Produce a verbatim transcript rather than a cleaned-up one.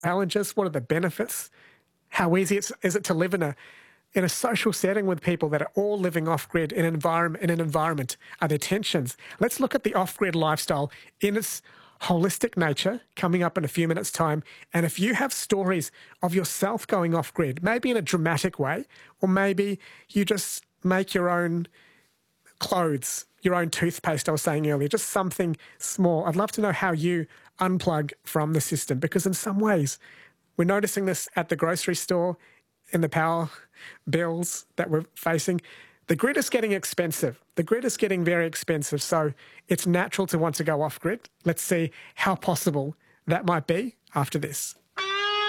challenges? What are the benefits? How easy it's, is it to live in a in a social setting with people that are all living off-grid in an environment? In an environment, are there tensions? Let's look at the off-grid lifestyle in its holistic nature coming up in a few minutes' time. And if you have stories of yourself going off-grid, maybe in a dramatic way, or maybe you just make your own clothes, your own toothpaste, I was saying earlier, just something small. I'd love to know how you unplug from the system, because in some ways, we're noticing this at the grocery store, in the power bills that we're facing. The grid is getting expensive. The grid is getting very expensive, so it's natural to want to go off-grid. Let's see how possible that might be after this.